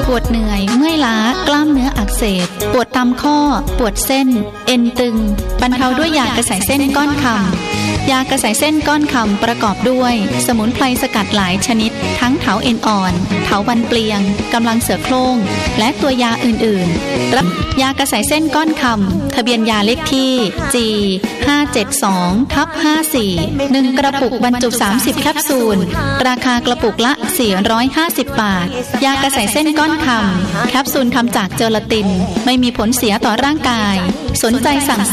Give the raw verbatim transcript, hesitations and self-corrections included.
ปวดเหนื่อยเมื่อยล้ากล้ามเนื้ออักเสบปวดตามข้อปวดเส้นเอ็นตึงบรรเทาด้วยยากระสายเส้นก้อนคำยากระสายเส้นก้อนคำประกอบด้วยสมุนไพรสกัดหลายชนิดทั้งเถาเอ็นอ่อนเถาวันเปลียงกำลังเสือโคร่งและตัวยาอื่นๆรับยากระสายเส้นก้อนคำทะเบียนยาเลขที่ จี ห้าเจ็ดสองทับห้าสี่ หนึ่งกระปุกบรรจุสามสิบแคปซูลราคากระปุกละสี่ร้อยห้าสิบบาทยากระสายเส้นก้อนคำแคปซูลทำจากเจลาตินไม่มีผลเสียต่อร่างกายสนใจสั่ง